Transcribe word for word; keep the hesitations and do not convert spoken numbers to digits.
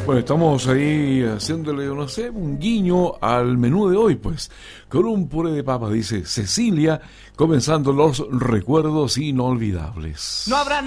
Bueno, estamos ahí haciéndole, no sé, un guiño al menú de hoy, pues, con un puré de papa, dice Cecilia, comenzando los recuerdos inolvidables. No habrá